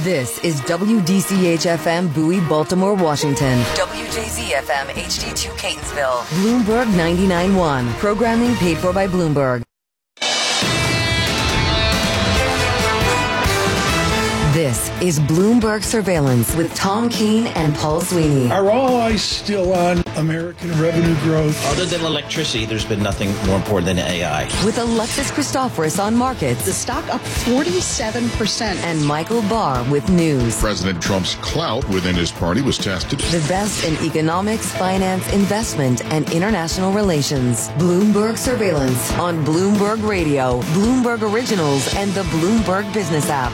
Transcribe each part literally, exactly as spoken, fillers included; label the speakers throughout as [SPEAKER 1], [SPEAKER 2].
[SPEAKER 1] This is W D C H F M Bowie, Baltimore, Washington. W J Z F M H D two Catonsville. Bloomberg ninety-nine point one. Programming paid for by Bloomberg. This is Bloomberg Surveillance with Tom Keene and Paul Sweeney.
[SPEAKER 2] Are all eyes still on American revenue growth?
[SPEAKER 3] Other than electricity, there's been nothing more important than A I.
[SPEAKER 1] With Alexis Christoforous on markets.
[SPEAKER 4] The stock up forty-seven percent.
[SPEAKER 1] And Michael Barr with news.
[SPEAKER 5] President Trump's clout within his party was tested.
[SPEAKER 1] The best in economics, finance, investment, and international relations. Bloomberg Surveillance on Bloomberg Radio, Bloomberg Originals, and the Bloomberg Business app.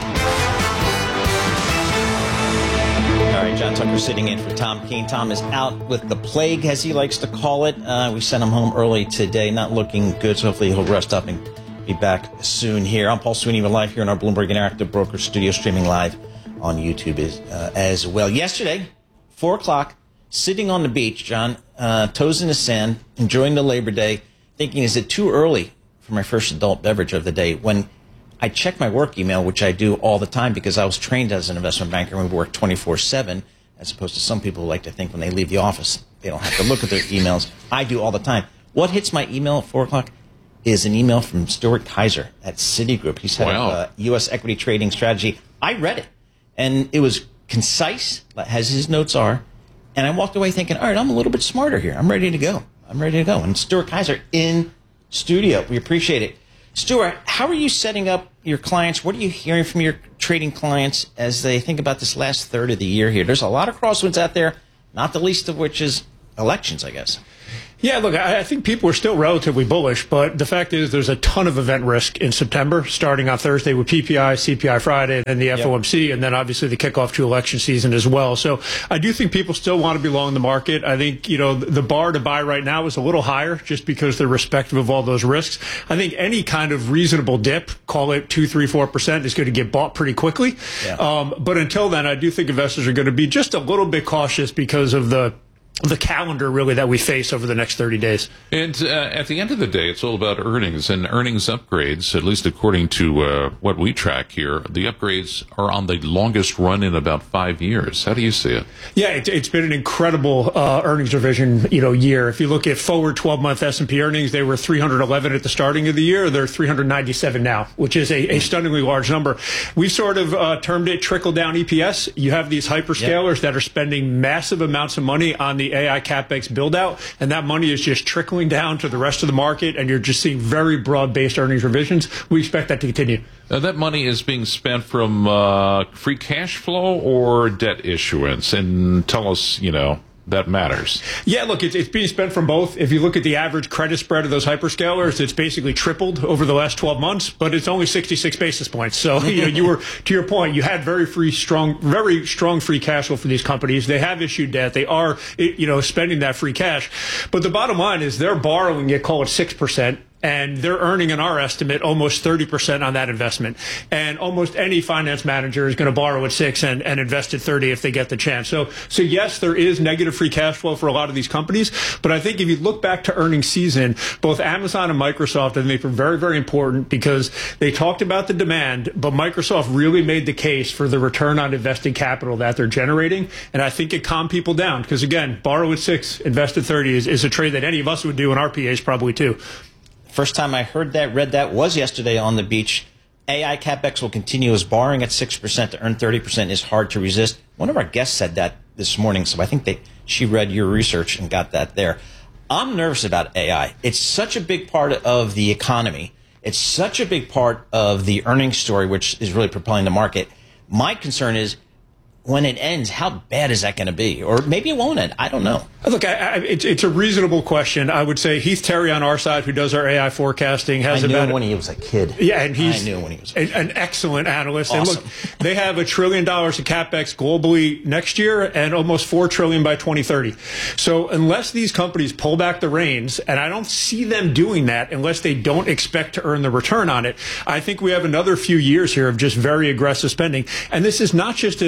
[SPEAKER 3] All right, John Tucker sitting in for Tom Keene. Tom is out with the plague, as he likes to call it. Uh, we sent him home early today, not looking good, so hopefully he'll rest up and be back soon here. I'm Paul Sweeney. We're live here in our Bloomberg Interactive Broker studio, streaming live on YouTube as, uh, as well. Yesterday, four o'clock, sitting on the beach, John, uh, toes in the sand, enjoying the Labor Day, thinking, is it too early for my first adult beverage of the day? When I check my work email, which I do all the time because I was trained as an investment banker and we work twenty-four seven, as opposed to some people who like to think when they leave the office, they don't have to look at their emails. I do all the time. What hits my email at four o'clock is an email from Stuart Kaiser at Citigroup. He's head wow. of uh, U S equity trading strategy. I read it, and it was concise, as his notes are, and I walked away thinking, all right, I'm a little bit smarter here. I'm ready to go. I'm ready to go. And Stuart Kaiser in studio. We appreciate it. Stuart, how are you setting up your clients? What are you hearing from your trading clients as they think about this last third of the year here? There's a lot of crosswinds out there, not the least of which is elections, I guess.
[SPEAKER 6] Yeah, look, I think people are still relatively bullish, but the fact is there's a ton of event risk in September, starting on Thursday with P P I, C P I Friday, and then the F O M C, yep. and then obviously the kickoff to election season as well. So I do think people still want to be long the market. I think, you know, the bar to buy right now is a little higher just because they're respective of all those risks. I think any kind of reasonable dip, call it two, three, four percent, is going to get bought pretty quickly. Yeah. Um, but until then, I do think investors are going to be just a little bit cautious because of the the calendar really that we face over the next thirty days.
[SPEAKER 7] And uh, at the end of the day, it's all about earnings and earnings upgrades, at least according to uh, what we track here. The upgrades are on the longest run in about five years. How do you see it? Yeah,
[SPEAKER 6] it, it's been an incredible uh, earnings revision, you know, year. If you look at forward twelve-month S and P earnings, they were three hundred eleven at the starting of the year. They're three hundred ninety-seven now, which is a, a stunningly large number. We sort of uh, termed it trickle-down E P S. You have these hyperscalers yep. that are spending massive amounts of money on the A I CapEx build-out, and that money is just trickling down to the rest of the market, and you're just seeing very broad-based earnings revisions. We expect that to continue.
[SPEAKER 7] Uh, that money is being spent from uh, free cash flow or debt issuance, and tell us, you know, that matters.
[SPEAKER 6] Yeah, look, it's, it's being spent from both. If you look at the average credit spread of those hyperscalers, it's basically tripled over the last twelve months, but it's only sixty-six basis points. So, you know, you were, to your point, you had very free, strong, very strong free cash flow for these companies. They have issued debt. They are, you know, spending that free cash. But the bottom line is they're borrowing it, call it six percent. And they're earning, in our estimate, almost thirty percent on that investment. And almost any finance manager is going to borrow at six and, and invest at thirty if they get the chance. So, so yes, there is negative free cash flow for a lot of these companies. But I think if you look back to earnings season, both Amazon and Microsoft, I think were very, very important because they talked about the demand, but Microsoft really made the case for the return on invested capital that they're generating. And I think it calmed people down because, again, borrow at six, invest at thirty is, is a trade that any of us would do, and R P As probably too.
[SPEAKER 3] First time I heard that, read that, was yesterday on the beach. A I CapEx will continue as borrowing at six percent to earn thirty percent is hard to resist. One of our guests said that this morning, so I think they, she read your research and got that there. I'm nervous about A I. It's such a big part of the economy. It's such a big part of the earnings story, which is really propelling the market. My concern is, when it ends, how bad is that going to be? Or maybe it won't end. I don't know.
[SPEAKER 6] Look, I, I, it's, it's a reasonable question. I would say Heath Terry on our side, who does our A I forecasting, has
[SPEAKER 3] I knew
[SPEAKER 6] about
[SPEAKER 3] him when he was a kid.
[SPEAKER 6] Yeah, and he's
[SPEAKER 3] I knew him when he was a kid.
[SPEAKER 6] An, an excellent analyst.
[SPEAKER 3] Awesome.
[SPEAKER 6] And look, they have a trillion dollars of capex globally next year, and almost four trillion by twenty thirty. So unless these companies pull back the reins, and I don't see them doing that unless they don't expect to earn the return on it, I think we have another few years here of just very aggressive spending. And this is not just a, a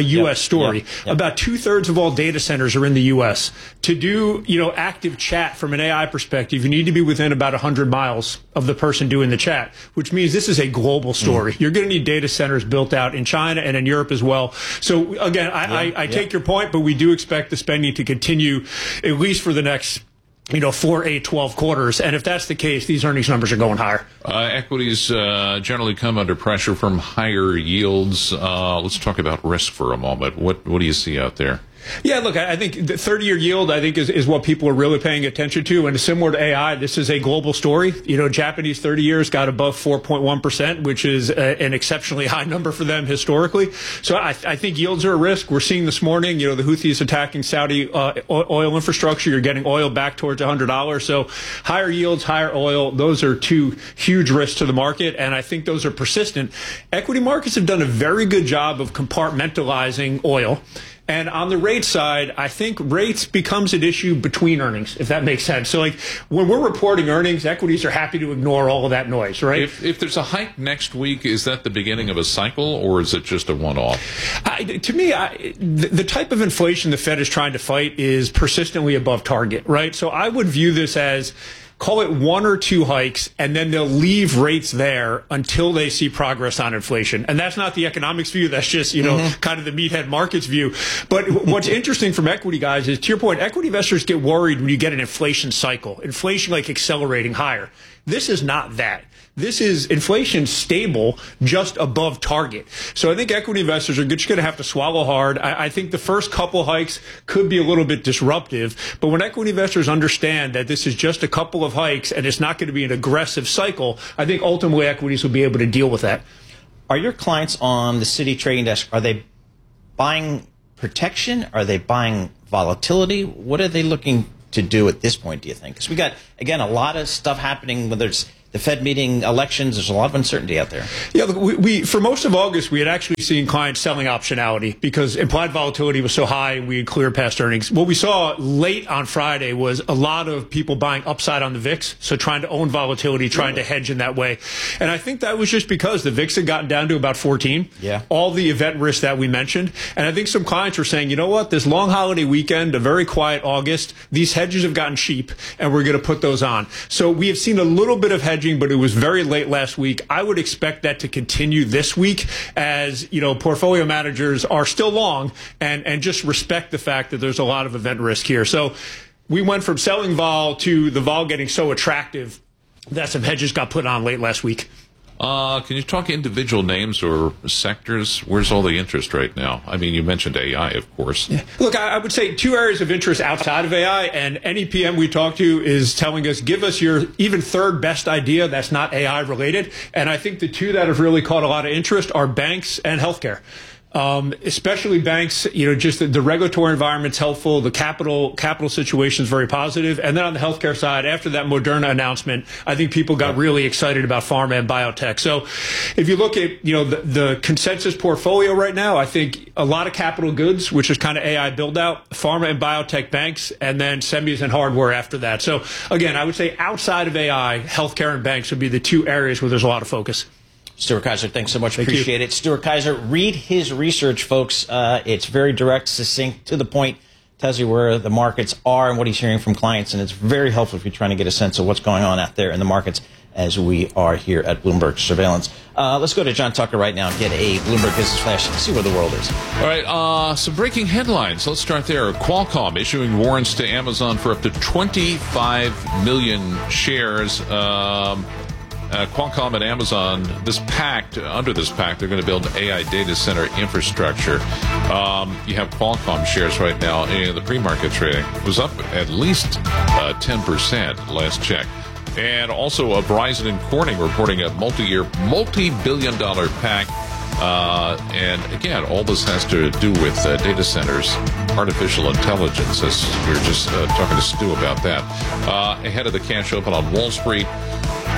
[SPEAKER 6] U S
[SPEAKER 3] Yep.
[SPEAKER 6] story.
[SPEAKER 3] Yep. Yep.
[SPEAKER 6] About two-thirds of all data centers are in the U S. To do, you know, active chat from an A I perspective, you need to be within about one hundred miles of the person doing the chat, which means this is a global story. Mm. You're going to need data centers built out in China and in Europe as well. So, again, I, yeah. I, I take yeah. your point, but we do expect the spending to continue at least for the next you know, four, eight, twelve quarters. And if that's the case, these earnings numbers are going higher.
[SPEAKER 7] Uh, equities uh, generally come under pressure from higher yields. Uh, let's talk about risk for a moment. What, what do you see out there?
[SPEAKER 6] Yeah, look, I think the thirty-year yield, I think, is, is what people are really paying attention to. And similar to A I, this is a global story. You know, Japanese thirty years got above four point one percent, which is a, an exceptionally high number for them historically. So I, I think yields are a risk. We're seeing this morning, you know, the Houthis attacking Saudi uh, oil infrastructure. You're getting oil back towards one hundred dollars. So higher yields, higher oil, those are two huge risks to the market. And I think those are persistent. Equity markets have done a very good job of compartmentalizing oil. And on the rate side, I think rates becomes an issue between earnings, if that makes sense. So, like, when we're reporting earnings, equities are happy to ignore all of that noise, right?
[SPEAKER 7] If, if there's a hike next week, is that the beginning of a cycle, or is it just a one-off?
[SPEAKER 6] I, to me, I, the, the type of inflation the Fed is trying to fight is persistently above target, right? So I would view this as, call it one or two hikes, and then they'll leave rates there until they see progress on inflation. And that's not the economics view. That's just, you know, mm-hmm. kind of the meathead markets view. But what's interesting from equity guys is, to your point, equity investors get worried when you get an inflation cycle, inflation like accelerating higher. This is not that. This is inflation stable, just above target. So I think equity investors are just going to have to swallow hard. I, I think the first couple hikes could be a little bit disruptive. But when equity investors understand that this is just a couple of hikes and it's not going to be an aggressive cycle, I think ultimately equities will be able to deal with that.
[SPEAKER 3] Are your clients on the Citi trading desk, are they buying protection? Are they buying volatility? What are they looking to do at this point, do you think? Because we got, again, a lot of stuff happening, whether it's the Fed meeting, elections, there's a lot of uncertainty out there.
[SPEAKER 6] Yeah, look, we, we for most of August, we had actually seen clients selling optionality because implied volatility was so high, we had cleared past earnings. What we saw late on Friday was a lot of people buying upside on the V I X, so trying to own volatility, trying yeah. to hedge in that way. And I think that was just because the V I X had gotten down to about fourteen.
[SPEAKER 3] Yeah.
[SPEAKER 6] All the event risks that we mentioned. And I think some clients were saying, you know what, this long holiday weekend, a very quiet August, these hedges have gotten cheap, and we're going to put those on. So we have seen a little bit of hedging, but it was very late last week. I would expect that to continue this week as, you know, portfolio managers are still long and, and just respect the fact that there's a lot of event risk here. So we went from selling vol to the vol getting so attractive that some hedges got put on late last week.
[SPEAKER 7] Uh, can you talk individual names or sectors? Where's all the interest right now? I mean, you mentioned A I, of course.
[SPEAKER 6] Yeah. Look, I, I would say two areas of interest outside of A I, and any P M we talk to is telling us, give us your even third best idea that's not A I related. And I think the two that have really caught a lot of interest are banks and healthcare. Um, especially banks, you know, just the, the regulatory environment's helpful. The capital capital situation is very positive. And then on the healthcare side, after that Moderna announcement, I think people got really excited about pharma and biotech. So if you look at, you know, the, the consensus portfolio right now, I think a lot of capital goods, which is kind of A I build out, pharma and biotech banks, and then semis and hardware after that. So again, I would say outside of A I, healthcare and banks would be the two areas where there's a lot of focus.
[SPEAKER 3] Stuart Kaiser, thanks so much.
[SPEAKER 6] Thank
[SPEAKER 3] Appreciate
[SPEAKER 6] you.
[SPEAKER 3] it. Stuart Kaiser, read his research, folks. Uh, it's very direct, succinct, to the point, tells you where the markets are and what he's hearing from clients, and it's very helpful if you're trying to get a sense of what's going on out there in the markets as we are here at Bloomberg Surveillance. Uh, let's go to John Tucker right now and get a Bloomberg Business Flash and see where the world is.
[SPEAKER 7] All right, uh, some breaking headlines. Let's start there. Qualcomm issuing warrants to Amazon for up to twenty-five million shares. Um, Uh, Qualcomm and Amazon, this pact, under this pact, they're going to build A I data center infrastructure. Um, you have Qualcomm shares right now in the pre-market trading. It was up at least uh, ten percent last check. And also uh, Verizon and Corning reporting a multi-year, multi-billion dollar pact. Uh, and again, all this has to do with uh, data centers, artificial intelligence, as we were just uh, talking to Stu about that. Uh, ahead of the cash open on Wall Street,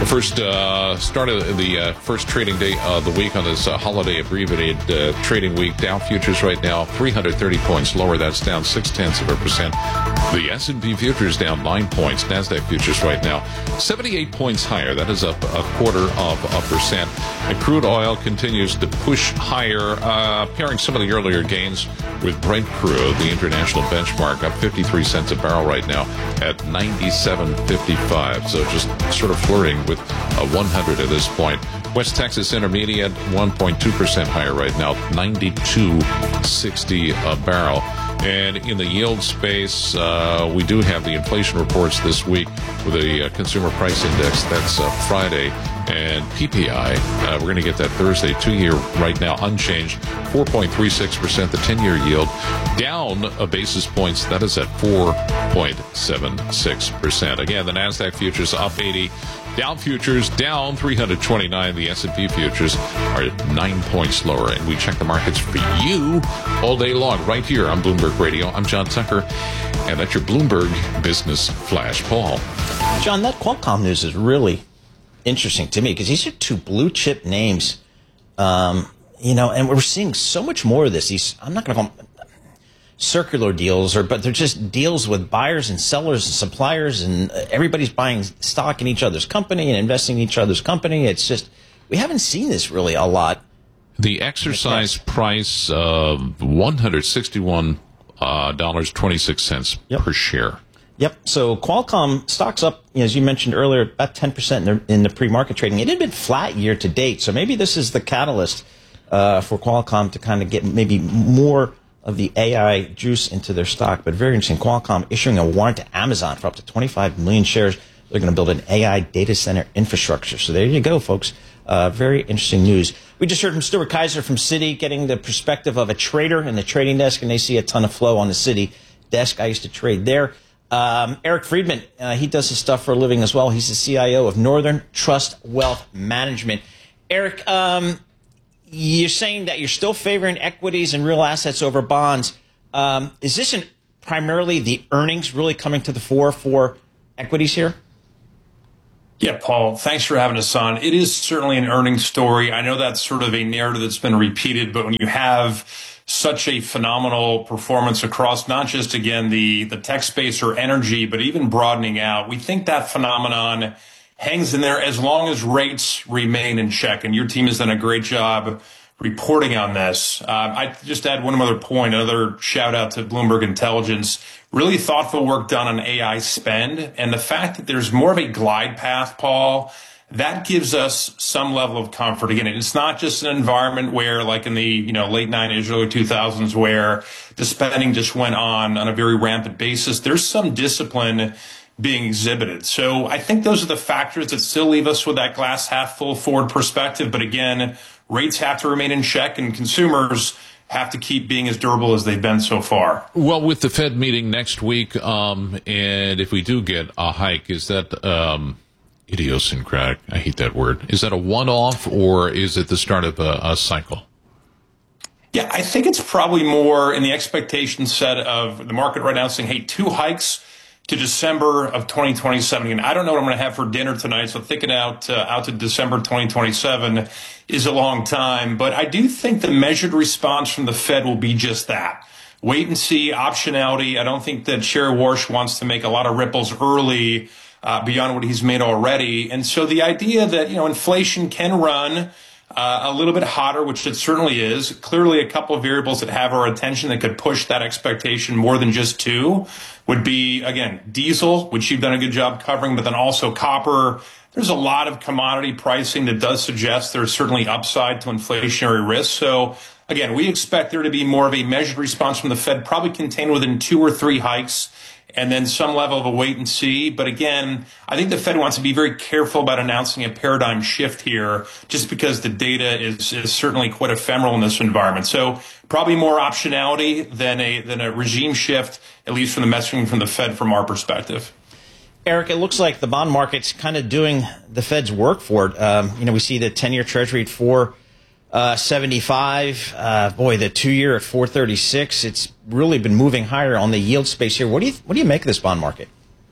[SPEAKER 7] The first uh, start of the uh, first trading day of the week on this uh, holiday abbreviated uh, trading week. Dow futures right now three hundred thirty points lower. That's down six tenths of a percent. The S and P futures down nine points. Nasdaq futures right now seventy-eight points higher. That is up a quarter of a percent. And crude oil continues to push higher, uh, pairing some of the earlier gains with Brent crude, the international benchmark, up fifty-three cents a barrel right now at ninety-seven fifty-five. So just sort of flirting with a one hundred at this point. West Texas Intermediate one point two percent higher right now, ninety-two sixty a barrel. And in the yield space, uh, we do have the inflation reports this week with the uh, consumer price index. That's uh, Friday. And P P I, uh, we're going to get that Thursday. Two-year right now unchanged, four point three six percent. The ten-year yield down a basis points. That is at four point seven six percent. Again, the Nasdaq futures up eighty. Dow futures down three hundred twenty-nine. The S and P futures are nine points lower. And we check the markets for you all day long right here on Bloomberg Radio. I'm John Tucker, and that's your Bloomberg Business Flash. Paul.
[SPEAKER 3] John, that Qualcomm news is really interesting to me because these are two blue chip names, um, you know, and we're seeing so much more of this. These, I'm not going to call them circular deals, or but they're just deals with buyers and sellers and suppliers, and everybody's buying stock in each other's company and investing in each other's company. It's just, we haven't seen this really a lot.
[SPEAKER 7] The exercise price of one hundred sixty-one dollars and twenty-six cents
[SPEAKER 3] yep.
[SPEAKER 7] per share.
[SPEAKER 3] Yep. So Qualcomm stocks up, you know, as you mentioned earlier, about ten percent in the, in the pre-market trading. It had been flat year to date. So maybe this is the catalyst uh, for Qualcomm to kind of get maybe more of the A I juice into their stock. But very interesting. Qualcomm issuing a warrant to Amazon for up to twenty-five million shares. They're going to build an A I data center infrastructure. So there you go, folks. Uh, very interesting news. We just heard from Stuart Kaiser from Citi, getting the perspective of a trader in the trading desk, and they see a ton of flow on the Citi desk. I used to trade there. Um, Eric Friedman, uh, he does his stuff for a living as well. He's the C I O of Northern Trust Wealth Management. Eric, um, you're saying that you're still favoring equities and real assets over bonds. Um, is this an, primarily the earnings really coming to the fore for equities here?
[SPEAKER 8] Yeah, Paul, thanks for having us on. It is certainly an earnings story. I know that's sort of a narrative that's been repeated, but when you have such a phenomenal performance across not just, again, the, the tech space or energy, but even broadening out, we think that phenomenon hangs in there as long as rates remain in check. And your team has done a great job reporting on this. Uh, I just add one other point, another shout out to Bloomberg Intelligence. Really thoughtful work done on A I spend. And the fact that there's more of a glide path, Paul, that gives us some level of comfort. Again, it's not just an environment where, like in the you know late nineties, early two thousands, where the spending just went on on a very rampant basis. There's some discipline being exhibited. So I think those are the factors that still leave us with that glass half full forward perspective. But again, rates have to remain in check, and consumers have to keep being as durable as they've been so far.
[SPEAKER 7] Well, with the Fed meeting next week, um, and if we do get a hike, is that um, idiosyncratic? I hate that word. Is that a one-off, or is it the start of a, a cycle?
[SPEAKER 8] Yeah, I think it's probably more in the expectation set of the market right now saying, hey, two hikes to December of twenty twenty-seven. And I don't know what I'm going to have for dinner tonight, so thinking out uh, out to December twenty twenty-seven is a long time. But I do think the measured response from the Fed will be just that. Wait and see, optionality. I don't think that Chair Warsh wants to make a lot of ripples early uh, beyond what he's made already. And so the idea that, you know, inflation can run Uh, a little bit hotter, which it certainly is. Clearly, a couple of variables that have our attention that could push that expectation more than just two would be, again, diesel, which you've done a good job covering, but then also copper. There's a lot of commodity pricing that does suggest there's certainly upside to inflationary risk. So, again, we expect there to be more of a measured response from the Fed, probably contained within two or three hikes, and then some level of a wait and see. But again, I think the Fed wants to be very careful about announcing a paradigm shift here, just because the data is, is certainly quite ephemeral in this environment. So probably more optionality than a than a regime shift, at least from the messaging from the Fed from our perspective.
[SPEAKER 3] Eric, it looks like the bond market's kind of doing the Fed's work for it. Um, you know, we see the ten-year Treasury at four seventy-five. Uh, boy, the two-year at four thirty-six. It's really been moving higher on the yield space here. What do you what do you make of this bond market?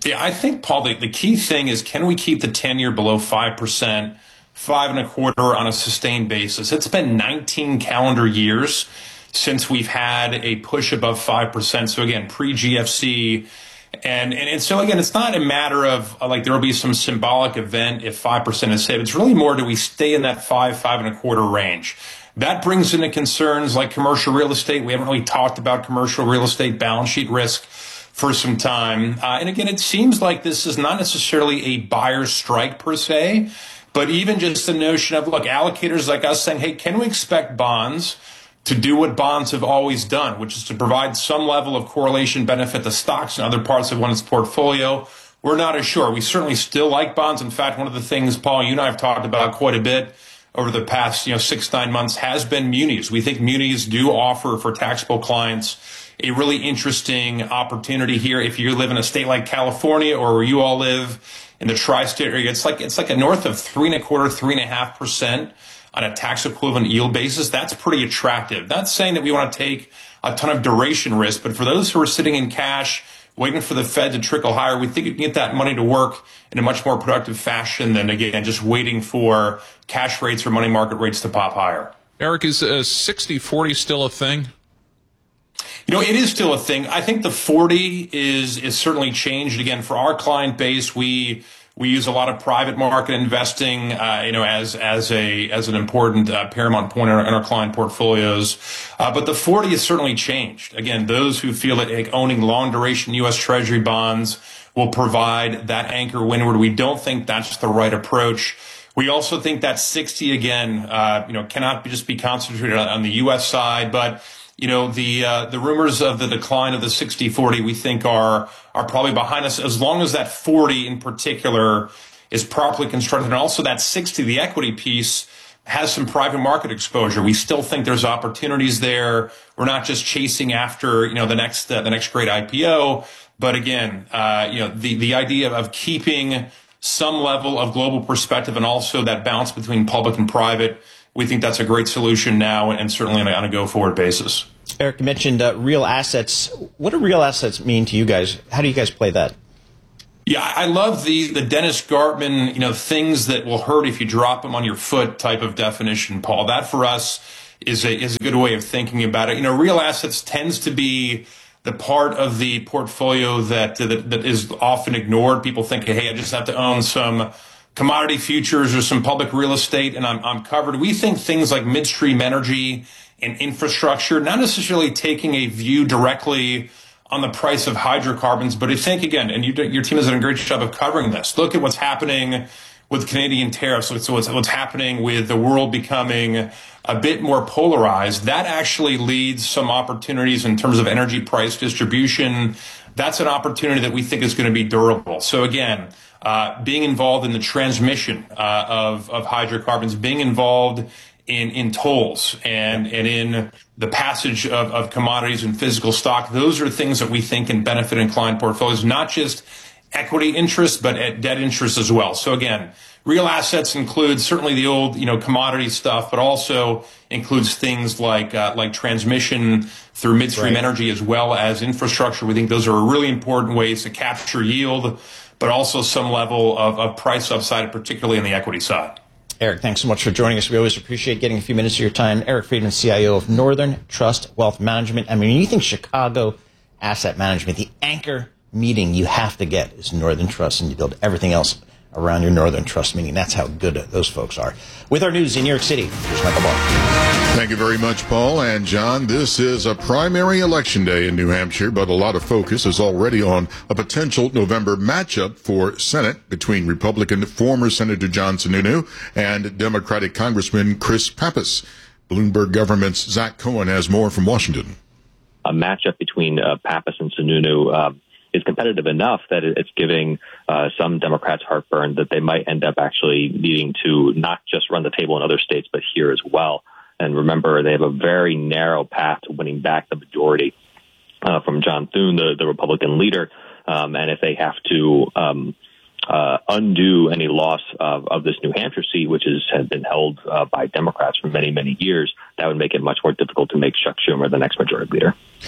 [SPEAKER 8] Yeah, I think, Paul, the, the key thing is, can we keep the ten-year below five percent, five and a quarter on a sustained basis? It's been nineteen calendar years since we've had a push above five percent. So again, pre-G F C. And, and, and so again, it's not a matter of uh, like there will be some symbolic event if five percent is saved. It's really more, do we stay in that five, five and a quarter range? That brings into concerns like commercial real estate. We haven't really talked about commercial real estate balance sheet risk for some time. Uh, and again, it seems like this is not necessarily a buyer's strike per se, but even just the notion of, look, allocators like us saying, hey, can we expect bonds to do what bonds have always done, which is to provide some level of correlation benefit to stocks and other parts of one's portfolio? We're not as sure. We certainly still like bonds. In fact, one of the things, Paul, you and I have talked about quite a bit over the past, you know, six, nine months has been munis. We think munis do offer for taxable clients a really interesting opportunity here. If you live in a state like California or where you all live in the tri-state area, it's like, it's like a north of three and a quarter, three and a half percent on a tax equivalent yield basis. That's pretty attractive. Not saying that we want to take a ton of duration risk, but for those who are sitting in cash, waiting for the Fed to trickle higher, we think you can get that money to work in a much more productive fashion than, again, just waiting for cash rates or money market rates to pop higher.
[SPEAKER 7] Eric, is uh, sixty forty still a thing?
[SPEAKER 8] You know, it is still a thing. I think the forty is is certainly changed. Again, for our client base, we we use a lot of private market investing, uh, you know, as as a as an important uh, paramount point in our, in our client portfolios. Uh, but the forty has certainly changed. Again, those who feel that like, owning long duration U S Treasury bonds will provide that anchor windward, we don't think that's the right approach. We also think that sixty again, uh, you know, cannot just be concentrated on, on the U S side, but you know, the uh, the rumors of the decline of the sixty forty we think are are probably behind us, as long as that forty in particular is properly constructed. And also that sixty, the equity piece, has some private market exposure. We still think there's opportunities there. We're not just chasing after, you know, the next uh, the next great I P O. But again, uh, you know, the, the idea of keeping some level of global perspective and also that balance between public and private, we think that's a great solution now and certainly on a, on a go-forward basis.
[SPEAKER 3] Eric, you mentioned uh, real assets. What do real assets mean to you guys? How do you guys play that?
[SPEAKER 8] Yeah, I love the the Dennis Gartman, you know, things that will hurt if you drop them on your foot type of definition, Paul. That for us is a is a good way of thinking about it. You know, real assets tends to be the part of the portfolio that that, that is often ignored. People think, hey, I just have to own some commodity futures or some public real estate and I'm I'm covered. We think things like midstream energy and infrastructure, not necessarily taking a view directly on the price of hydrocarbons, but I think, again, and you, your team has done a great job of covering this. Look at what's happening with Canadian tariffs. So what's, what's happening with the world becoming a bit more polarized. That actually leads some opportunities in terms of energy price distribution. That's an opportunity that we think is going to be durable. So again, uh, being involved in the transmission uh, of, of hydrocarbons, being involved in, in tolls and, and in the passage of, of commodities and physical stock. Those are things that we think can benefit in client portfolios, not just equity interest, but at debt interest as well. So again, real assets include certainly the old, you know, commodity stuff, but also includes things like, uh, like transmission through midstream right. energy as well as infrastructure. We think those are really important ways to capture yield, but also some level of, of price upside, particularly in the equity side.
[SPEAKER 3] Eric, thanks so much for joining us. We always appreciate getting a few minutes of your time. Eric Friedman, C I O of Northern Trust Wealth Management. I mean, you think Chicago asset management, the anchor meeting you have to get is Northern Trust, and you build everything else around your Northern Trust meeting. That's how good those folks are. With our news in New York City, here's Michael Barr.
[SPEAKER 5] Thank you very much, Paul and John. This is a primary election day in New Hampshire, but a lot of focus is already on a potential November matchup for Senate between Republican former Senator John Sununu and Democratic Congressman Chris Pappas. Bloomberg Government's Zach Cohen has more from Washington.
[SPEAKER 9] A matchup between uh, Pappas and Sununu uh, is competitive enough that it's giving uh, some Democrats heartburn that they might end up actually needing to not just run the table in other states, but here as well. And remember, they have a very narrow path to winning back the majority uh, from John Thune, the, the Republican leader. Um, and if they have to um, uh, undo any loss of, of this New Hampshire seat, which is, has been held uh, by Democrats for many, many years, that would make it much more difficult to make Chuck Schumer the next majority leader.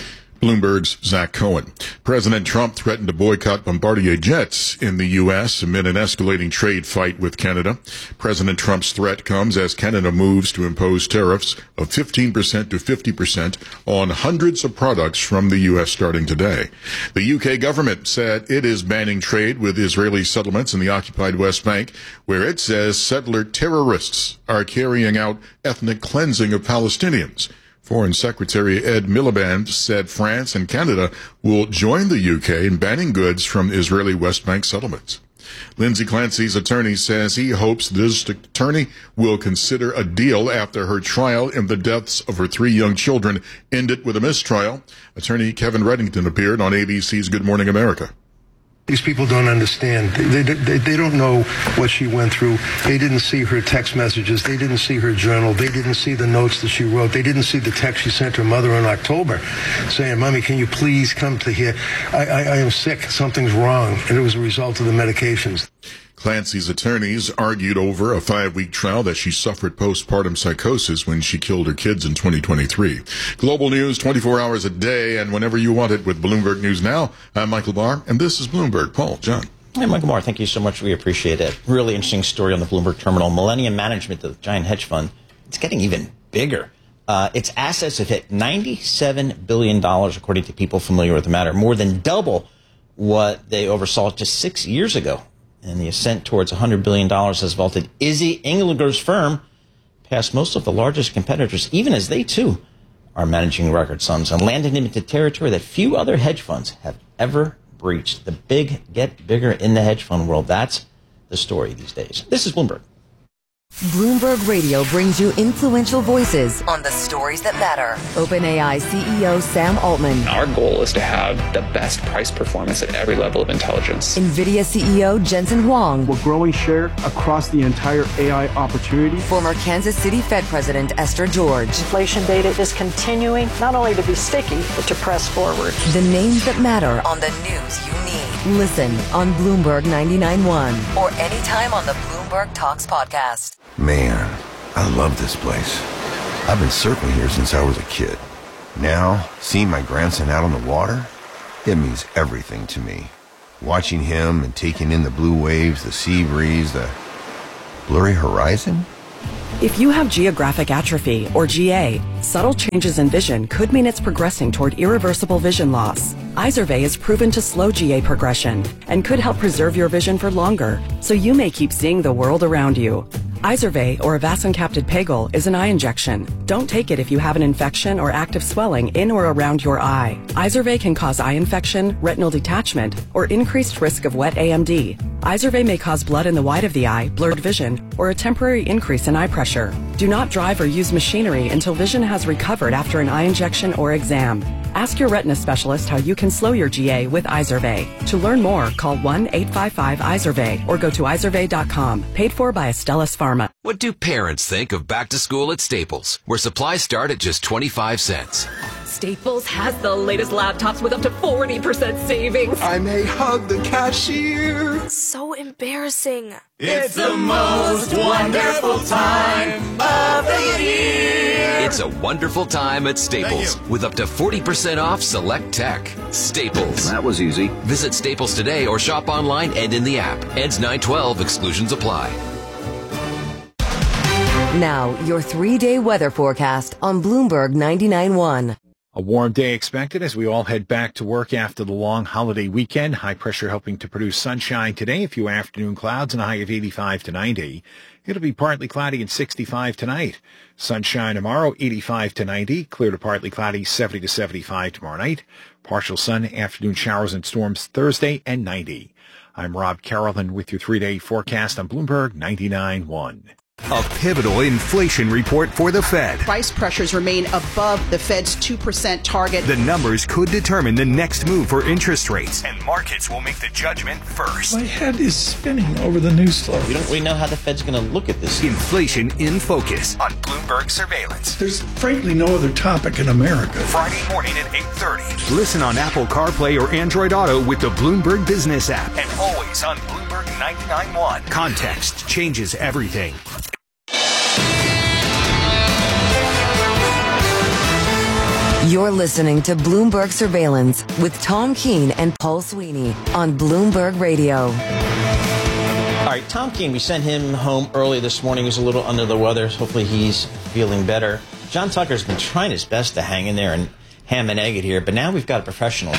[SPEAKER 5] Bloomberg's Zach Cohen. President Trump threatened to boycott Bombardier jets in the U S amid an escalating trade fight with Canada. President Trump's threat comes as Canada moves to impose tariffs of fifteen percent to fifty percent on hundreds of products from the U S starting today. The U K government said it is banning trade with Israeli settlements in the occupied West Bank, where it says settler terrorists are carrying out ethnic cleansing of Palestinians. Foreign Secretary Ed Miliband said France and Canada will join the U K in banning goods from Israeli West Bank settlements. Lindsay Clancy's attorney says he hopes the district attorney will consider a deal after her trial in the deaths of her three young children ended with a mistrial. Attorney Kevin Reddington appeared on A B C's Good Morning America.
[SPEAKER 10] These people don't understand. They, they, they don't know what she went through. They didn't see her text messages. They didn't see her journal. They didn't see the notes that she wrote. They didn't see the text she sent her mother in October saying, Mommy, can you please come to here? I, I, I am sick. Something's wrong. And it was a result of the medications.
[SPEAKER 5] Clancy's attorneys argued over a five-week trial that she suffered postpartum psychosis when she killed her kids in twenty twenty-three. Global news twenty-four hours a day and whenever you want it with Bloomberg News Now. I'm Michael Barr, and this is Bloomberg. Paul, John.
[SPEAKER 3] Hey, Michael Barr, thank you so much. We appreciate it. Really interesting story on the Bloomberg Terminal. Millennium Management, the giant hedge fund, it's getting even bigger. Uh, its assets have hit ninety-seven billion dollars, according to people familiar with the matter, more than double what they oversaw just six years ago. And the ascent towards one hundred billion dollars has vaulted Izzy Englinger's firm past most of the largest competitors, even as they, too, are managing record sums and landed into territory that few other hedge funds have ever breached. The big get bigger in the hedge fund world. That's the story these days. This is Bloomberg.
[SPEAKER 1] Bloomberg Radio brings you influential voices on the stories that matter. OpenAI C E O Sam Altman.
[SPEAKER 11] Our goal is to have the best price performance at every level of intelligence.
[SPEAKER 1] NVIDIA C E O Jensen Huang.
[SPEAKER 12] We're growing share across the entire A I opportunity.
[SPEAKER 1] Former Kansas City Fed President Esther George.
[SPEAKER 13] Inflation data is continuing not only to be sticky, but to press forward.
[SPEAKER 1] The names that matter on the news you need. Listen on Bloomberg ninety-nine point one or anytime on the Bloomberg Talks podcast.
[SPEAKER 14] Man, I love this place. I've been surfing here since I was a kid. Now, seeing my grandson out on the water, it means everything to me. Watching him and taking in the blue waves, the sea breeze, the blurry horizon.
[SPEAKER 15] If you have geographic atrophy, or G A, subtle changes in vision could mean it's progressing toward irreversible vision loss. Izervay is proven to slow G A progression and could help preserve your vision for longer, so you may keep seeing the world around you. Izervay, or avacincaptad pegol, is an eye injection. Don't take it if you have an infection or active swelling in or around your eye. Izervay can cause eye infection, retinal detachment, or increased risk of wet A M D. Izervay may cause blood in the white of the eye, blurred vision, or a temporary increase in eye pressure. Do not drive or use machinery until vision has recovered after an eye injection or exam. Ask your retina specialist how you can slow your G A with Izervay. To learn more, call one eight five five Izervay or go to izervay dot com. Paid for by Astellas Pharma.
[SPEAKER 16] What do parents think of back to school at Staples, where supplies start at just twenty-five cents?
[SPEAKER 17] Staples has the latest laptops with up to forty percent savings.
[SPEAKER 18] I may hug the cashier.
[SPEAKER 19] So embarrassing.
[SPEAKER 20] It's the most wonderful time of the year.
[SPEAKER 16] It's a wonderful time at Staples with up to forty percent off select tech. Staples.
[SPEAKER 14] That was easy.
[SPEAKER 16] Visit Staples today or shop online and in the app. Ends nine twelve. Exclusions apply.
[SPEAKER 1] Now, your three-day weather forecast on Bloomberg ninety-nine point one.
[SPEAKER 21] A warm day expected as we all head back to work after the long holiday weekend. High pressure helping to produce sunshine today. A few afternoon clouds and a high of eighty-five to ninety. It'll be partly cloudy and sixty-five tonight. Sunshine tomorrow, eighty-five to ninety. Clear to partly cloudy, seventy to seventy-five tomorrow night. Partial sun, afternoon showers and storms Thursday, and ninety. I'm Rob Carolyn with your three-day forecast on Bloomberg ninety-nine point one.
[SPEAKER 22] A pivotal inflation report for the Fed.
[SPEAKER 4] Price pressures remain above the Fed's two percent target.
[SPEAKER 22] The numbers could determine the next move for interest rates, and markets will make the judgment first.
[SPEAKER 2] My head is spinning over the news flow.
[SPEAKER 3] We don't we know how the Fed's going to look at this.
[SPEAKER 22] Inflation in Focus on Bloomberg Surveillance.
[SPEAKER 2] There's frankly no other topic in America.
[SPEAKER 22] Friday morning at eight thirty. Listen on Apple CarPlay or Android Auto with the Bloomberg Business app, and always on Bloomberg ninety-nine point one. Context changes everything.
[SPEAKER 1] You're listening to Bloomberg Surveillance with Tom Keene and Paul Sweeney on Bloomberg Radio.
[SPEAKER 3] All right, Tom Keene, we sent him home early this morning. He was a little under the weather. Hopefully he's feeling better. John Tucker's been trying his best to hang in there and ham and egg it here, but now we've got a professional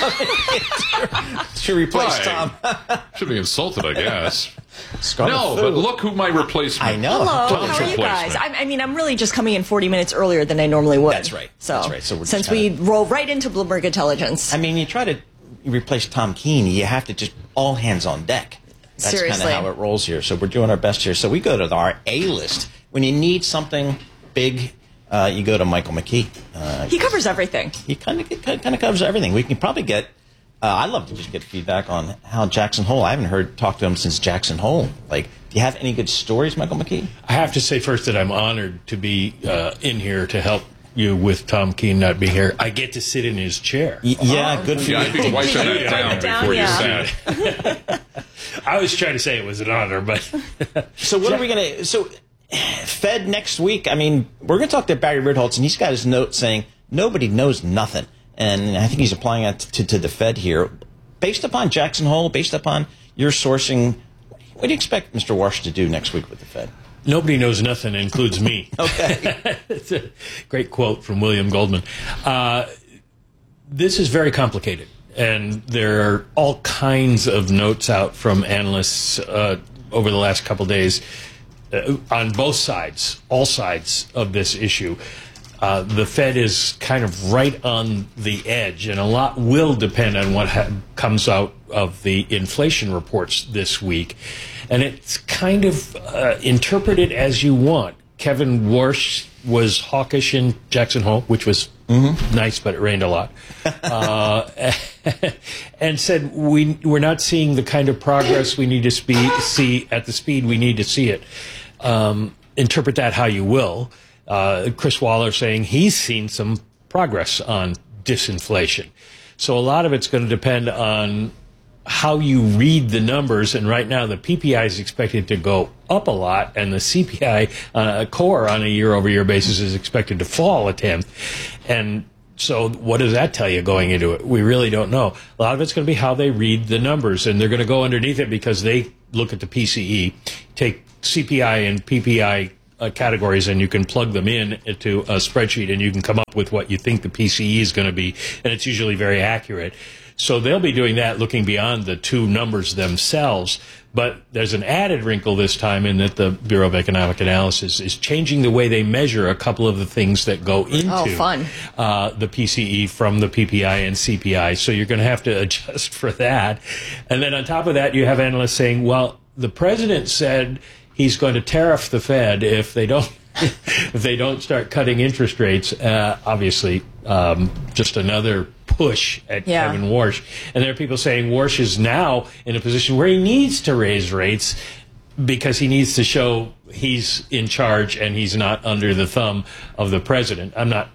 [SPEAKER 3] to replace Tom.
[SPEAKER 6] Should be insulted, I guess.
[SPEAKER 3] Scarlet
[SPEAKER 6] no,
[SPEAKER 3] food.
[SPEAKER 6] but look who my replacement.
[SPEAKER 3] I know.
[SPEAKER 7] Hello,
[SPEAKER 6] Tom's
[SPEAKER 7] how are you guys?
[SPEAKER 6] replacement.
[SPEAKER 7] I, I mean, I'm really just coming in forty minutes earlier than I normally would.
[SPEAKER 3] That's right.
[SPEAKER 7] So,
[SPEAKER 3] That's right. So we're just
[SPEAKER 7] since
[SPEAKER 3] kinda-
[SPEAKER 7] we roll right into Bloomberg Intelligence.
[SPEAKER 3] I mean, you try to replace Tom Keene, you have to just all hands on deck. That's kind of
[SPEAKER 7] Seriously.
[SPEAKER 3] how it rolls here. So we're doing our best here. So we go to our A-list. When you need something big, uh, you go to Michael McKee. Uh,
[SPEAKER 7] He covers everything.
[SPEAKER 3] He kind of kind of covers everything. We can probably get. Uh, I'd love to just get feedback on how Jackson Hole. I haven't heard talk to him since Jackson Hole. Like, do you have any good stories, Michael McKee?
[SPEAKER 23] I have to say first that I'm honored to be uh, in here to help you with Tom Keene not being here. I get to sit in his chair.
[SPEAKER 3] Y- yeah, good for
[SPEAKER 6] Yeah,
[SPEAKER 3] you.
[SPEAKER 6] I'd be wiping that down
[SPEAKER 7] down,
[SPEAKER 6] before
[SPEAKER 7] yeah.
[SPEAKER 6] you sat.
[SPEAKER 23] I was trying to say it was an honor, but
[SPEAKER 3] So what are we going to... So Fed next week, I mean, we're going to talk to Barry Ritholtz, and he's got his note saying nobody knows nothing. And I think he's applying that to, to the Fed here. Based upon Jackson Hole, based upon your sourcing, what do you expect Mister Warsh to do next week with the Fed?
[SPEAKER 23] nobody knows nothing, includes me.
[SPEAKER 3] Okay.
[SPEAKER 23] It's a great quote from William Goldman. Uh, this is very complicated, and there are all kinds of notes out from analysts uh, over the last couple days uh, on both sides, all sides of this issue. Uh, the Fed is kind of right on the edge, and a lot will depend on what ha- comes out of the inflation reports this week. And it's kind of uh, interpreted as you want. Kevin Warsh was hawkish in Jackson Hole, which was mm-hmm. nice, but it rained a lot, uh, and said we, we're not seeing the kind of progress we need to spe- see at the speed we need to see it. Um, interpret that how you will. Uh, Chris Waller saying he's seen some progress on disinflation. So a lot of it's going to depend on how you read the numbers. And right now the P P I is expected to go up a lot, and the C P I uh, core on a year-over-year basis is expected to fall a tenth. And so what does that tell you going into it? We really don't know. A lot of it's going to be how they read the numbers, and they're going to go underneath it because they look at the P C E, take C P I and P P I Uh, categories, and you can plug them in into a spreadsheet, and you can come up with what you think the P C E is going to be, and it's usually very accurate. So they'll be doing that, looking beyond the two numbers themselves. But there's an added wrinkle this time in that the Bureau of Economic Analysis is changing the way they measure a couple of the things that go into
[SPEAKER 7] oh, fun.
[SPEAKER 23] Uh, the P C E from the P P I and C P I. So you're going to have to adjust for that. And then on top of that, you have analysts saying, well, the president said he's going to tariff the Fed if they don't if they don't start cutting interest rates. Uh, obviously, um, just another push at
[SPEAKER 7] yeah.
[SPEAKER 23] Kevin Warsh. And there are people saying Warsh is now in a position where he needs to raise rates because he needs to show he's in charge and he's not under the thumb of the president. I'm not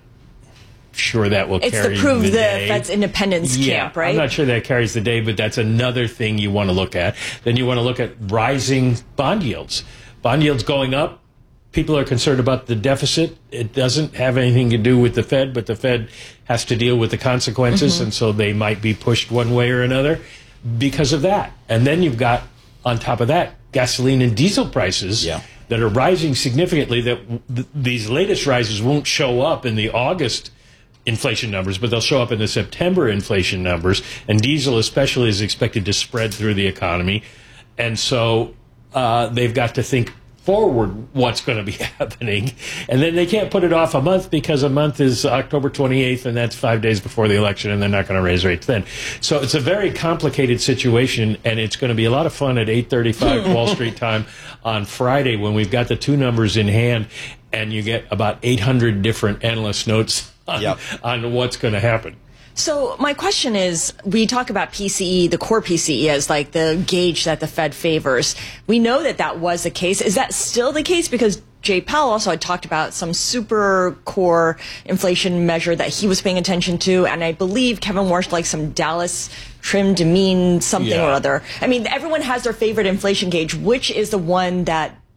[SPEAKER 23] sure that will
[SPEAKER 7] it's
[SPEAKER 23] carry
[SPEAKER 7] the prove
[SPEAKER 23] the,
[SPEAKER 7] the
[SPEAKER 23] day.
[SPEAKER 7] Fed's independence
[SPEAKER 23] yeah,
[SPEAKER 7] camp, right?
[SPEAKER 23] I'm not sure that carries the day, but that's another thing you want to look at. Then you want to look at rising bond yields. Bond yields going up. People are concerned about the deficit. It doesn't have anything to do with the Fed, but the Fed has to deal with the consequences, mm-hmm. and so they might be pushed one way or another because of that. And then you've got, on top of that, gasoline and diesel prices
[SPEAKER 3] yeah.
[SPEAKER 23] that are rising significantly. That th- these latest rises won't show up in the August inflation numbers, but they'll show up in the September inflation numbers, and diesel especially is expected to spread through the economy. And so uh, they've got to think forward what's going to be happening, and then they can't put it off a month because a month is October twenty-eighth, and that's five days before the election, and they're not going to raise rates then. So it's a very complicated situation, and it's going to be a lot of fun at eight thirty-five Wall Street time on Friday when we've got the two numbers in hand, and you get about eight hundred different analyst notes on,
[SPEAKER 3] yep.
[SPEAKER 23] on what's going to happen.
[SPEAKER 7] So my question is, we talk about P C E, the core P C E, as like the gauge that the Fed favors. We know that that was the case. Is that still the case? Because Jay Powell also had talked about some super core inflation measure that he was paying attention to, and I believe Kevin Warsh likes some Dallas trim to mean something
[SPEAKER 23] yeah.
[SPEAKER 7] or other. I mean, everyone has their favorite inflation gauge. Which is the one that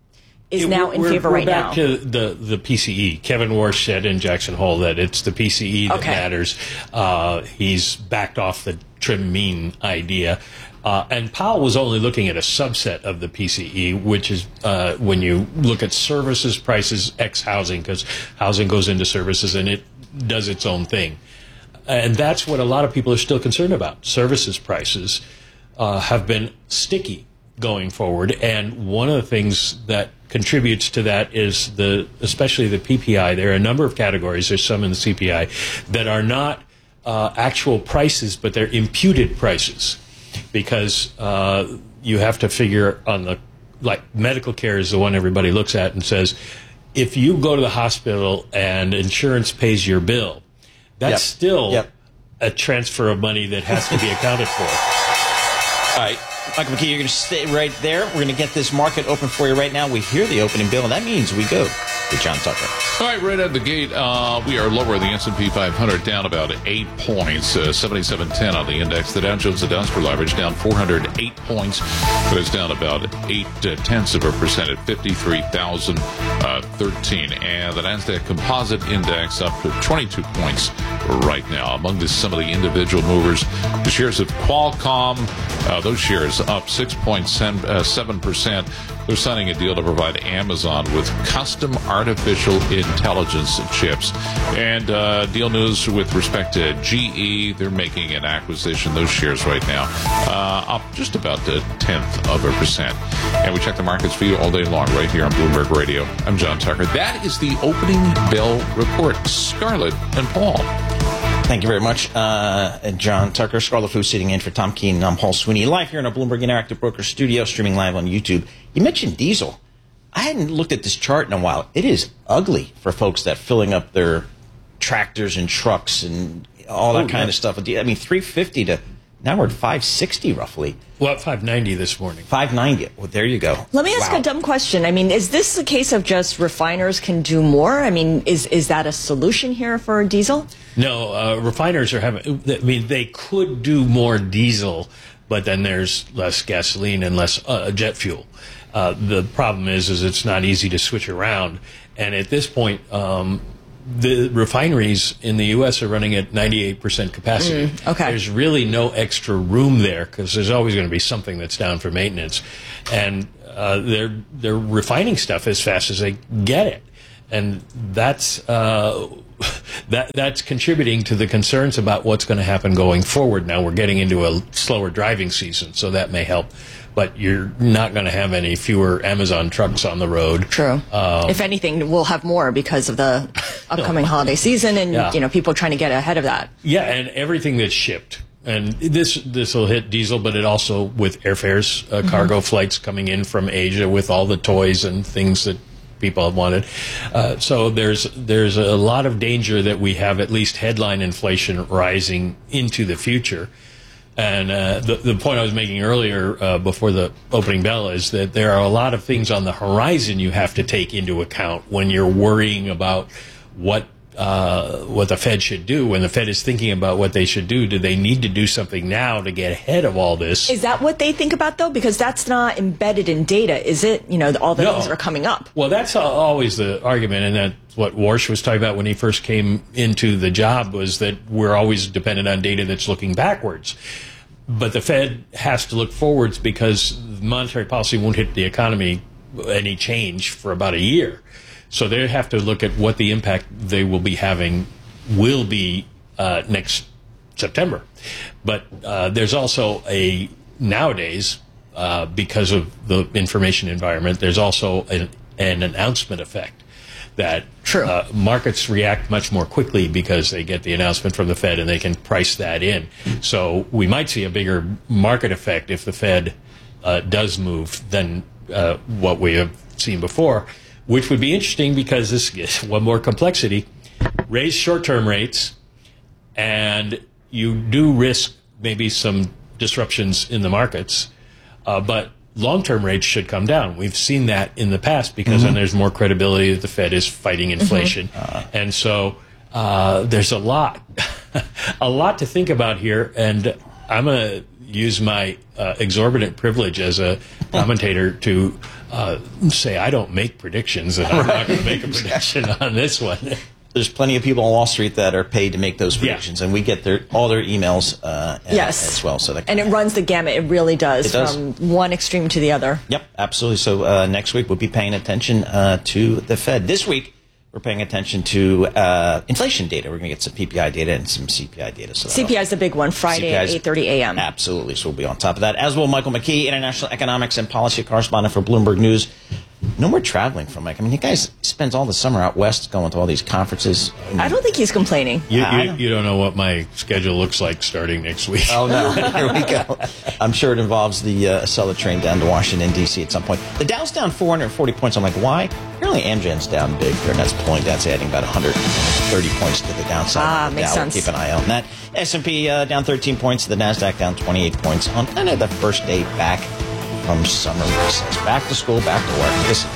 [SPEAKER 7] is
[SPEAKER 23] Yeah,
[SPEAKER 7] now in
[SPEAKER 23] we're,
[SPEAKER 7] favor
[SPEAKER 23] we're
[SPEAKER 7] right
[SPEAKER 23] back
[SPEAKER 7] now?
[SPEAKER 23] to the, the P C E. Kevin Warsh said in Jackson Hole that it's the P C E that
[SPEAKER 7] Okay.
[SPEAKER 23] matters. Uh, he's backed off the trim mean idea. Uh, and Powell was only looking at a subset of the P C E, which is uh, when you look at services prices ex housing, because housing goes into services and it does its own thing. And that's what a lot of people are still concerned about. Services prices uh, have been sticky going forward, and one of the things that contributes to that is the, especially the P P I. There are a number of categories. There's some in the C P I that are not uh, actual prices, but they're imputed prices, because uh, you have to figure on the, like medical care is the one everybody looks at and says, if you go to the hospital and insurance pays your bill, that's
[SPEAKER 3] Yep.
[SPEAKER 23] still
[SPEAKER 3] Yep.
[SPEAKER 23] a transfer of money that has to be accounted for.
[SPEAKER 3] All right, Michael McKee, you're going to stay right there. We're going to get this market open for you right now. We hear the opening bell, and that means we go to John Tucker.
[SPEAKER 6] All right, right at the gate, uh, we are lower. The S and P five hundred down about eight points, uh, seventy-seven ten on the index. The Dow Jones Industrial Average down four hundred eight points, but it's down about eight uh, tenths of a percent at fifty-three thousand thirteen. And the Nasdaq Composite Index up to twenty-two points right now. Among this, some of the individual movers, the shares of Qualcomm, uh, those shares up six point seven percent. They're signing a deal to provide Amazon with custom artificial intelligence chips. And uh, deal news with respect to G E, they're making an acquisition. Those shares right now uh, up just about a tenth of a percent. And we check the markets for you all day long right here on Bloomberg Radio. I'm John Tucker. That is the opening bell report. Scarlett and Paul.
[SPEAKER 3] Thank you very much, uh, John Tucker. Scarlett Fu sitting in for Tom Keene. I'm Paul Sweeney, live here in our Bloomberg Interactive Broker studio, streaming live on YouTube. You mentioned diesel. I hadn't looked at this chart in a while. It is ugly for folks that filling up their tractors and trucks and all that
[SPEAKER 23] Oh,
[SPEAKER 3] kind
[SPEAKER 23] yeah.
[SPEAKER 3] of stuff. I mean, three fifty to now we're at five sixty roughly.
[SPEAKER 23] Well, at five ninety this morning.
[SPEAKER 3] five ninety. Well, there you go.
[SPEAKER 7] Let me ask
[SPEAKER 3] Wow.
[SPEAKER 7] a dumb question. I mean, is this a case of just refiners can do more? I mean, is is that a solution here for diesel?
[SPEAKER 23] No, uh, refiners are having, I mean, they could do more diesel, but then there's less gasoline and less uh, jet fuel. Uh, the problem is, is it's not easy to switch around. And at this point, um, the refineries in the U S are running at ninety-eight percent capacity.
[SPEAKER 7] Mm, okay.
[SPEAKER 23] There's really no extra room there because there's always going to be something that's down for maintenance. And uh, they're, they're refining stuff as fast as they get it. And that's uh, that that's contributing to the concerns about what's going to happen going forward. Now we're getting into a slower driving season, so that may help. But you're not going to have any fewer Amazon trucks on the road.
[SPEAKER 7] True.
[SPEAKER 23] Um,
[SPEAKER 7] If anything, we'll have more because of the upcoming holiday season and
[SPEAKER 23] Yeah.
[SPEAKER 7] you know people trying to get ahead of that.
[SPEAKER 23] Yeah, and everything that's shipped. And this this will hit diesel, but it also with airfares, uh,
[SPEAKER 7] Mm-hmm.
[SPEAKER 23] cargo flights coming in from Asia with all the toys and things that people have wanted. Uh, so there's there's a lot of danger that we have at least headline inflation rising into the future. And uh, the, the point I was making earlier uh, before the opening bell is that there are a lot of things on the horizon you have to take into account when you're worrying about what uh, what the Fed should do. When the Fed is thinking about what they should do, do they need to do something now to get ahead of all this?
[SPEAKER 7] Is that what they think about though? Because that's not embedded in data, is it? You know, all the
[SPEAKER 23] No.
[SPEAKER 7] things that are coming up.
[SPEAKER 23] Well, that's al- always the argument, and that's what Warsh was talking about when he first came into the job, was that we're always dependent on data that's looking backwards. But the Fed has to look forwards because monetary policy won't hit the economy any change for about a year. So they have to look at what the impact they will be having will be uh, next September. But uh, there's also a, nowadays, uh, because of the information environment, there's also an, an announcement effect that uh, markets react much more quickly because they get the announcement from the Fed and they can price that in. So we might see a bigger market effect if the Fed uh, does move than uh, what we have seen before, which would be interesting because this gets one more complexity. Raise short-term rates, and you do risk maybe some disruptions in the markets, uh, but long-term rates should come down. We've seen that in the past because
[SPEAKER 3] Mm-hmm.
[SPEAKER 23] then there's more credibility that the Fed is fighting inflation.
[SPEAKER 3] Mm-hmm.
[SPEAKER 23] And so uh, there's a lot, a lot to think about here. And I'm going to use my uh, exorbitant privilege as a commentator to uh, say I don't make predictions, and I'm not going to make a prediction on this one.
[SPEAKER 3] There's plenty of people on Wall Street that are paid to make those predictions, yeah. and we get their all their emails uh,
[SPEAKER 7] yes.
[SPEAKER 3] as well. So that
[SPEAKER 7] and it runs the gamut. It really does,
[SPEAKER 3] it does.
[SPEAKER 7] from one extreme to the other.
[SPEAKER 3] Yep, absolutely. So uh, next week we'll be paying attention uh, to the Fed. This week we're paying attention to uh, inflation data. We're going to get some P P I data and some C P I data. So
[SPEAKER 7] C P I is the big one, Friday at eight thirty a.m.
[SPEAKER 3] Absolutely. So we'll be on top of that. As will Michael McKee, international economics and policy correspondent for Bloomberg News. No more traveling for Mike. I mean, you guys spends all the summer out west going to all these conferences.
[SPEAKER 7] I don't think he's complaining.
[SPEAKER 23] You, you, don't. you don't know what my schedule looks like starting next week.
[SPEAKER 3] Oh, no. Here we go. I'm sure it involves the uh, Acela train down to Washington, D C at some point. The Dow's down four hundred forty points. I'm like, why? Apparently Amgen's down big there, and that's pulling down, it's adding about one hundred thirty points to the downside.
[SPEAKER 7] Ah,
[SPEAKER 3] the
[SPEAKER 7] makes
[SPEAKER 3] Dow.
[SPEAKER 7] sense.
[SPEAKER 3] We'll keep an eye on that. S and P uh, down thirteen points. The NASDAQ down twenty-eight points on kind of the first day back from summer recess. Back to school, back to work. This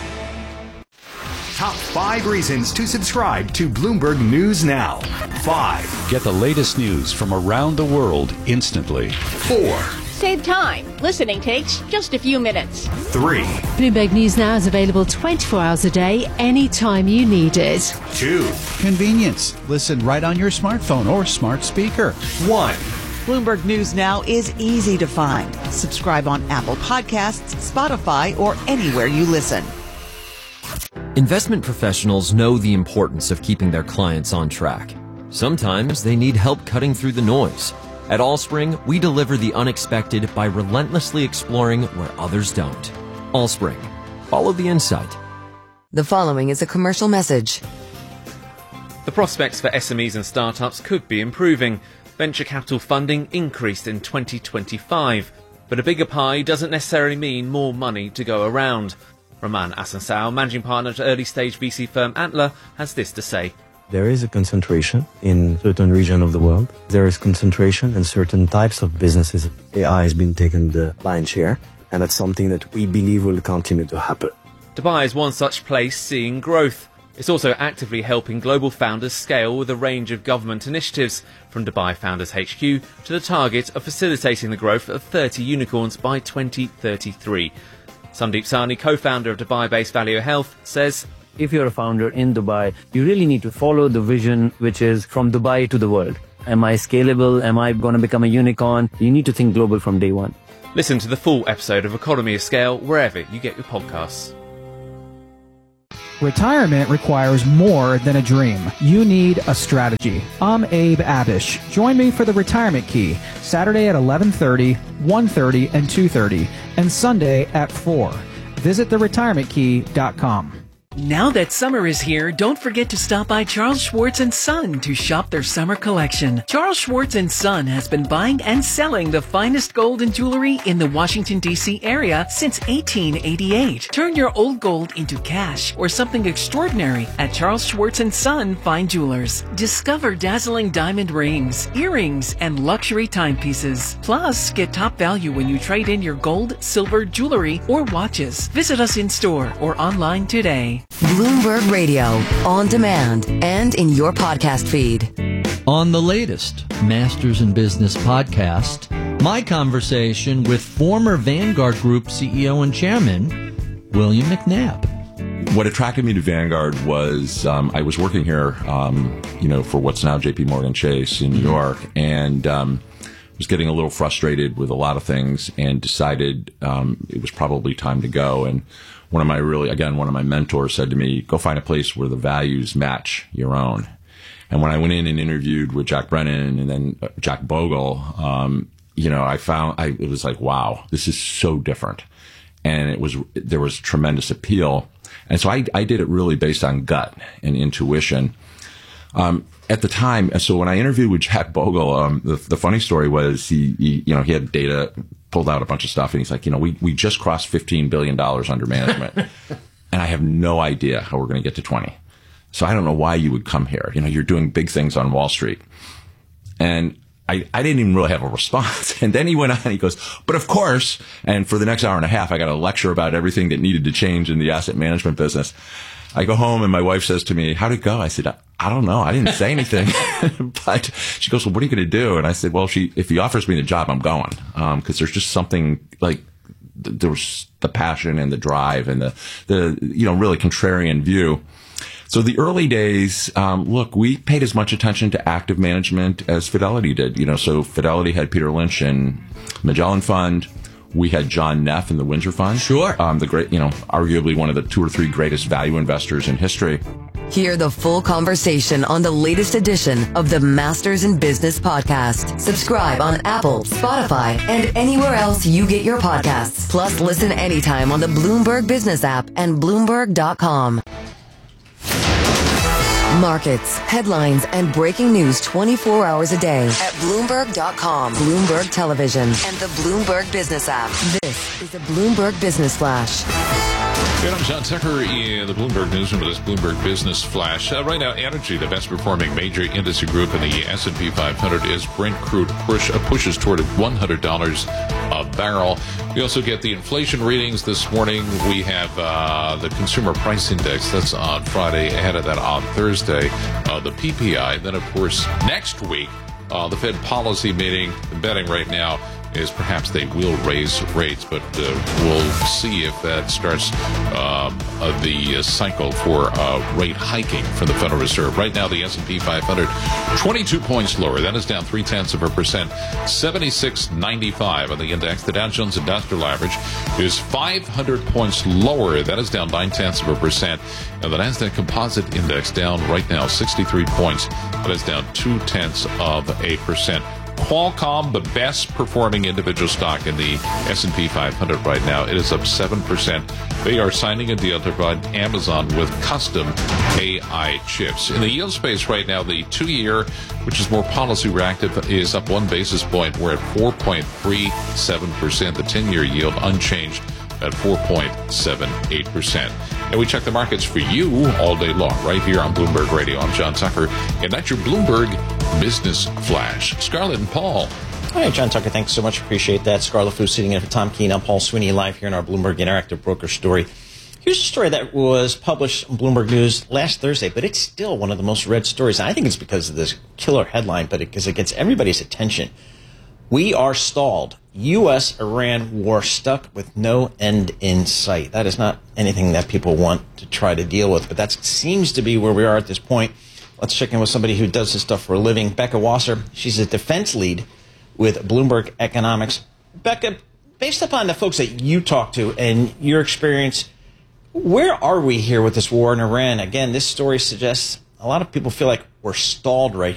[SPEAKER 22] Top five reasons to subscribe to Bloomberg News Now. Five.
[SPEAKER 8] Get the latest news from around the world instantly.
[SPEAKER 22] Four.
[SPEAKER 9] Save time. Listening takes just a few minutes.
[SPEAKER 22] Three.
[SPEAKER 10] Bloomberg News Now is available twenty-four hours a day, anytime you need it.
[SPEAKER 22] Two.
[SPEAKER 24] Convenience. Listen right on your smartphone or smart speaker.
[SPEAKER 22] One.
[SPEAKER 4] Bloomberg News Now is easy to find. Subscribe on Apple Podcasts, Spotify, or anywhere you listen.
[SPEAKER 25] Investment professionals know the importance of keeping their clients on track. Sometimes they need help cutting through the noise. At Allspring, we deliver the unexpected by relentlessly exploring where others don't. Allspring. Follow the insight.
[SPEAKER 1] The following is a commercial message.
[SPEAKER 26] The prospects for S M Es and startups could be improving. Venture capital funding increased in twenty twenty-five, but a bigger pie doesn't necessarily mean more money to go around. Roman Asansao, managing partner at early-stage V C firm Antler, has this to say.
[SPEAKER 27] There is a concentration in certain regions of the world. There is concentration in certain types of businesses. A I has been taking the lion's share, and that's something that we believe will continue to happen.
[SPEAKER 26] Dubai is one such place seeing growth. It's also actively helping global founders scale with a range of government initiatives, from Dubai Founders H Q to the target of facilitating the growth of thirty unicorns by twenty thirty-three. Sandeep Sahni, co-founder of Dubai-based Value Health, says,
[SPEAKER 28] if you're a founder in Dubai, you really need to follow the vision, which is from Dubai to the world. Am I scalable? Am I going to become a unicorn? You need to think global from day one.
[SPEAKER 26] Listen to the full episode of Economy of Scale wherever you get your podcasts.
[SPEAKER 29] Retirement requires more than a dream. You need a strategy. I'm Abe Abish. Join me for the Retirement Key, Saturday at eleven thirty, one thirty, and two thirty, and Sunday at four. Visit the retirement key dot com.
[SPEAKER 30] Now that summer is here, don't forget to stop by Charles Schwartz and Son to shop their summer collection. Charles Schwartz and Son has been buying and selling the finest gold and jewelry in the Washington, D C area since eighteen eighty-eight. Turn your old gold into cash or something extraordinary at Charles Schwartz and Son Fine Jewelers. Discover dazzling diamond rings, earrings, and luxury timepieces. Plus, get top value when you trade in your gold, silver, jewelry, or watches. Visit us in store or online today.
[SPEAKER 1] Bloomberg Radio, on demand and in your podcast feed.
[SPEAKER 31] On the latest Masters in Business podcast, my conversation with former Vanguard Group C E O and Chairman, William McNabb.
[SPEAKER 32] What attracted me to Vanguard was um, I was working here, um, you know, for what's now J P Morgan Chase in New York, and um, was getting a little frustrated with a lot of things, and decided um, it was probably time to go. And one of my really, again, one of my mentors said to me, go find a place where the values match your own. And when I went in and interviewed with Jack Brennan and then Jack Bogle, um, you know, I found, I, it was like, wow, this is so different. And it was, there was tremendous appeal. And so I, I did it really based on gut and intuition. Um, at the time, so when I interviewed with Jack Bogle, um, the, the funny story was he, he, you know, he had data, pulled out a bunch of stuff, and he's like, you know, we, we just crossed fifteen billion dollars under management, and I have no idea how we're going to get to twenty. So I don't know why you would come here. You know, you're doing big things on Wall Street. And I, I didn't even really have a response. And then he went on and he goes, but of course, and for the next hour and a half, I got a lecture about everything that needed to change in the asset management business. I go home and my wife says to me, how'd it go? I said, I, I don't know. I didn't say anything. But she goes, well, what are you going to do? And I said, well, she, if he offers me the job, I'm going. Um, cause there's just something like there was the passion and the drive and the, the, you know, really contrarian view. So the early days, um, look, we paid as much attention to active management as Fidelity did. You know, so Fidelity had Peter Lynch and Magellan Fund. We had John Neff in the Windsor Fund.
[SPEAKER 1] Sure.
[SPEAKER 32] Um, the great, you know, arguably one of the two or three greatest value investors in history.
[SPEAKER 1] Hear the full conversation on the latest edition of the Masters in Business podcast. Subscribe on Apple, Spotify, and anywhere else you get your podcasts. Plus, listen anytime on the Bloomberg Business app and Bloomberg dot com. Markets, headlines, and breaking news twenty-four hours a day at Bloomberg dot com, Bloomberg Television, and the Bloomberg Business app. This is a Bloomberg Business Flash.
[SPEAKER 6] Good, I'm John Tucker in the Bloomberg Newsroom with this Bloomberg Business Flash. Uh, right now, energy, the best performing major industry group in the S and P five hundred, is Brent crude push, uh, pushes toward one hundred dollars a barrel. We also get the inflation readings this morning. We have uh, the Consumer Price Index. That's on Friday. Ahead of that on Thursday, uh, the P P I. Then, of course, next week, uh, the Fed policy meeting. The betting right now is perhaps they will raise rates, but uh, we'll see if that starts um, uh, the uh, cycle for uh, rate hiking from the Federal Reserve. Right now, the S and P five hundred, twenty-two points lower. That is down three tenths of a percent, seventy-six ninety-five on the index. The Dow Jones Industrial Average is five hundred points lower. That is down nine tenths of a percent. And the Nasdaq Composite Index down right now sixty-three points. That is down two tenths of a percent. Qualcomm, the best performing individual stock in the S and P five hundred right now. It is up seven percent. They are signing a deal to provide Amazon with custom A I chips. In the yield space right now, the two-year, which is more policy reactive, is up one basis point. We're at four point three seven percent. The ten-year yield unchanged at four point seven eight percent. And we check the markets for you all day long right here on Bloomberg Radio. I'm John Tucker, and that's your Bloomberg Business Flash. Scarlett and Paul.
[SPEAKER 3] All right, John Tucker, thanks so much. Appreciate that. Scarlett Fu sitting in for Tom Keene. I'm Paul Sweeney, live here in our Bloomberg Interactive Broker Story. Here's a story that was published on Bloomberg News last Thursday, but it's still one of the most read stories. And I think it's because of this killer headline, but because it, it gets everybody's attention. We are stalled. U S Iran war stuck with no end in sight. That is not anything that people want to try to deal with, but that seems to be where we are at this point. Let's check in with somebody who does this stuff for a living. Becca Wasser. She's a defense lead with Bloomberg Economics. Becca, based upon the folks that you talk to and your experience, where are we here with this war in Iran? Again, this story suggests a lot of people feel like we're stalled right